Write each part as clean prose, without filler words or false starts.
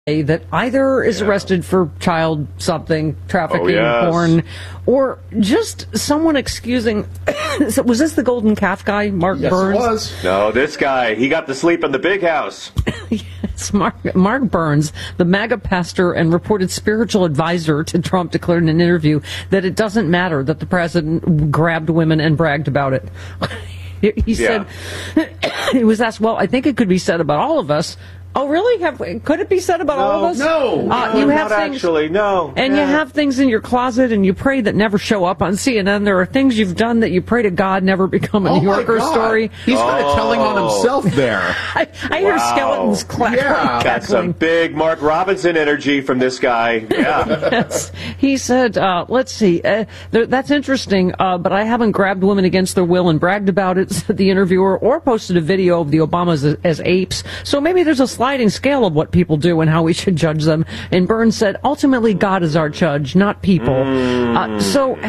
that either is arrested for child something, trafficking, porn, or just someone excusing. Was this the golden calf guy, Mark Burns? Yes, it was. No, this guy, he got to sleep in the big house. Yes, Mark Burns, the MAGA pastor and reported spiritual advisor to Trump, declared in an interview that it doesn't matter that the president grabbed women and bragged about it. He said, he was asked, well, I think it could be said about all of us. Oh, really? Could it be said about all of us? No, you have not things, actually, no. And you have things in your closet and you pray that never show up on CNN. There are things you've done that you pray to God never become a New Yorker story. He's kind of telling on himself there. I hear skeletons clapping. Yeah. Got some big Mark Robinson energy from this guy. Yeah. Yes. He said, let's see, that's interesting, but I haven't grabbed women against their will and bragged about it, said the interviewer, or posted a video of the Obamas as apes. So maybe there's a sliding scale of what people do and how we should judge them. And Burns said, ultimately, God is our judge, not people. Having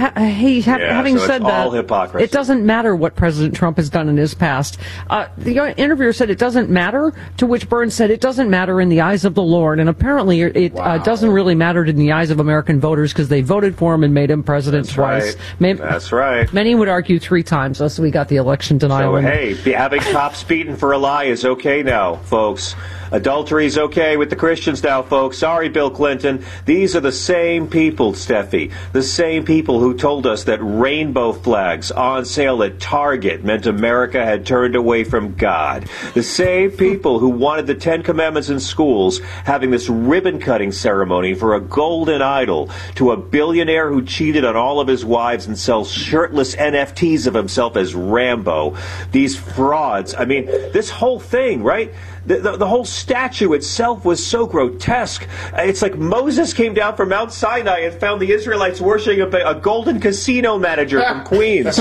said that, hypocrisy. it doesn't matter what President Trump has done in his past. The interviewer said it doesn't matter, to which Burns said it doesn't matter in the eyes of the Lord. And apparently it doesn't really matter in the eyes of American voters because they voted for him and made him president twice. Right. That's right. Many would argue 3 times, so we got the election denial. So, hey, having cops beaten for a lie is okay now, folks. Adultery is okay with the Christians now, folks. Sorry, Bill Clinton. These are the same people, Steffi. The same people who told us that rainbow flags on sale at Target meant America had turned away from God. The same people who wanted the 10 Commandments in schools having this ribbon-cutting ceremony for a golden idol to a billionaire who cheated on all of his wives and sells shirtless NFTs of himself as Rambo. These frauds. I mean, this whole thing, right? The whole statue itself was so grotesque. It's like Moses came down from Mount Sinai and found the Israelites worshiping a golden casino manager from Queens.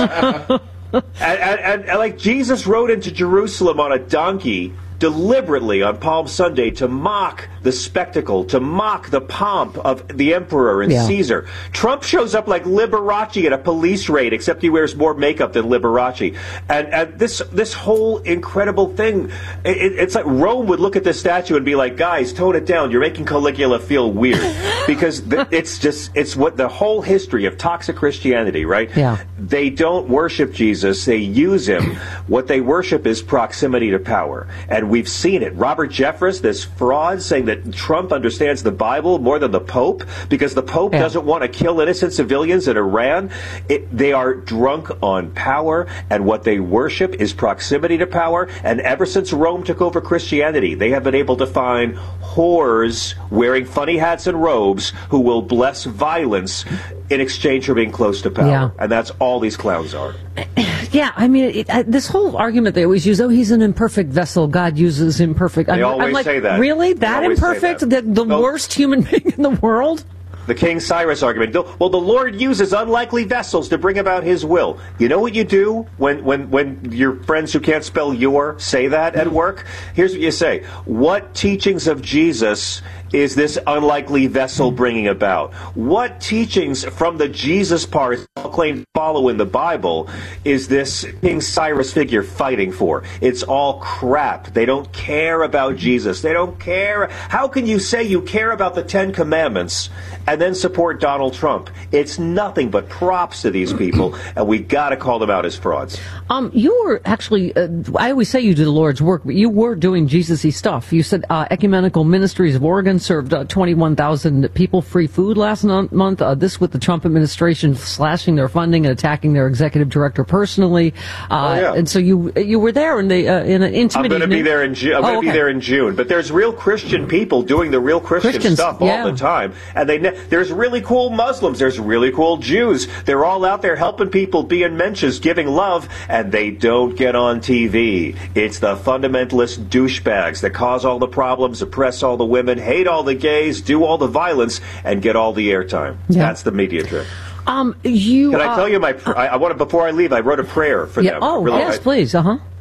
and like Jesus rode into Jerusalem on a donkey deliberately on Palm Sunday to mock the spectacle, to mock the pomp of the emperor and Caesar. Trump shows up like Liberace at a police raid, except he wears more makeup than Liberace. And this whole incredible thing, it's like Rome would look at this statue and be like, guys, tone it down. You're making Caligula feel weird. Because it's what the whole history of toxic Christianity, right? Yeah. They don't worship Jesus. They use him. What they worship is proximity to power. And we've seen it. Robert Jeffress, this fraud, saying that Trump understands the Bible more than the Pope because the Pope doesn't want to kill innocent civilians in Iran. They are drunk on power, and what they worship is proximity to power. And ever since Rome took over Christianity, they have been able to find whores wearing funny hats and robes who will bless violence in exchange for being close to power. Yeah. And that's all these clowns are. Yeah, I mean, this whole argument they always use, he's an imperfect vessel, God uses imperfect. They always say that. Really? That imperfect? The worst human being in the world? The King Cyrus argument. Well, the Lord uses unlikely vessels to bring about his will. You know what you do when your friends who can't spell your say that at work? Here's what you say. What teachings of Jesus is this unlikely vessel bringing about? What teachings from the Jesus part claim to follow in the Bible is this King Cyrus figure fighting for? It's all crap. They don't care about Jesus. They don't care. How can you say you care about the 10 Commandments and then support Donald Trump? It's nothing but props to these people, and we got to call them out as frauds. You were actually, I always say you do the Lord's work, but you were doing Jesus-y stuff. You said Ecumenical Ministries of Oregon served 21,000 people free food last month. This with the Trump administration slashing their funding and attacking their executive director personally. And so you were there in an intimidating. I'm going to be there in June. I'm going to be there in June. But there's real Christian people doing the real Christian stuff all the time, and there's really cool Muslims. There's really cool Jews. They're all out there helping people, being mensches, giving love, and they don't get on TV. It's the fundamentalist douchebags that cause all the problems, oppress all the women, hate all the gays, do all the violence, and get all the airtime. Yeah. That's the media trick. Can I tell you I want to, before I leave, I wrote a prayer for them. Oh, really, yes, please.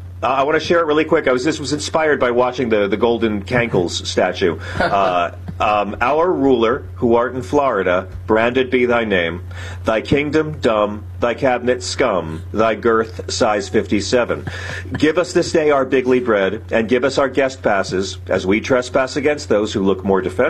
I want to share it really quick. This was inspired by watching the Golden Cankles statue. Our ruler, who art in Florida, branded be thy name. Thy kingdom dumb, thy cabinet scum, thy girth size 57. Give us this day our bigly bread, and give us our guest passes, as we trespass against those who look more defensive.